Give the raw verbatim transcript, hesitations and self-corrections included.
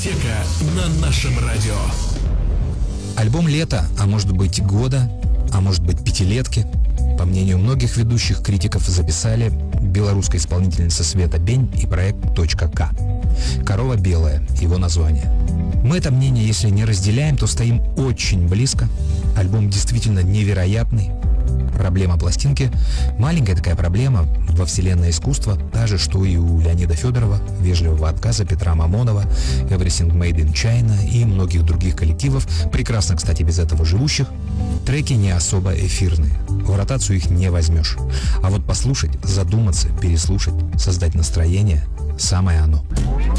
Дискотека на нашем радио. Альбом лета, а может быть года, а может быть пятилетки, по мнению многих ведущих критиков, записали белорусская исполнительница Света Бень и проект «Точка К». «Корова белая» — его название. Мы это мнение, если не разделяем, то стоим очень близко. Альбом действительно невероятный. Проблема пластинки — маленькая такая проблема во вселенной искусства, та же, что и у Леонида Федорова, «Вежливого отказа», Петра Мамонова, Everything Made in China и многих других коллективов, прекрасно, кстати, без этого живущих. Треки не особо эфирные, в ротацию их не возьмешь. А вот послушать, задуматься, переслушать, создать настроение — самое оно.